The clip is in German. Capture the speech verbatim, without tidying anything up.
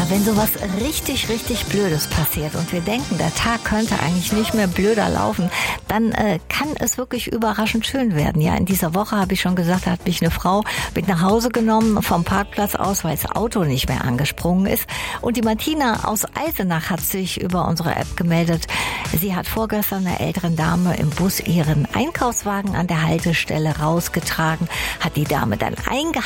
Ja, wenn sowas richtig, richtig Blödes passiert und wir denken, der Tag könnte eigentlich nicht mehr blöder laufen, dann äh, kann es wirklich überraschend schön werden. Ja, in dieser Woche habe ich schon gesagt, hat mich eine Frau mit nach Hause genommen vom Parkplatz aus, weil das Auto nicht mehr angesprungen ist. Und die Martina aus Eisenach hat sich über unsere App gemeldet. Sie hat vorgestern einer älteren Dame im Bus ihren Einkaufswagen an der Haltestelle rausgetragen, hat die Dame dann eingehalten